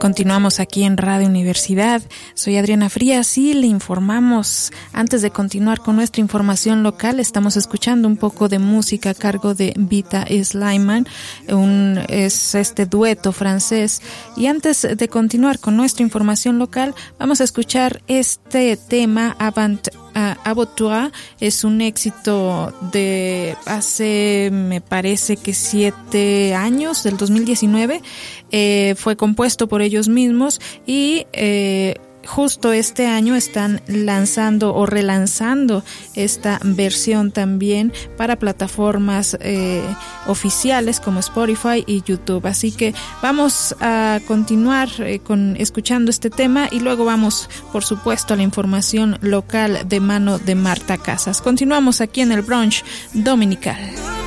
Continuamos aquí en Radio Universidad. Soy Adriana Frías y le informamos, antes de continuar con nuestra información local, estamos escuchando un poco de música a cargo de Vita Slimane, es este dueto francés. Y antes de continuar con nuestra información local, vamos a escuchar este tema, Abotua. Es un éxito de hace, me parece que 7 años, del 2019. Fue compuesto por ellos mismos y justo este año están lanzando o relanzando esta versión también para plataformas oficiales como Spotify y YouTube. Así que vamos a continuar escuchando este tema y luego vamos, por supuesto, a la información local de mano de Marta Casas. Continuamos aquí en el brunch dominical.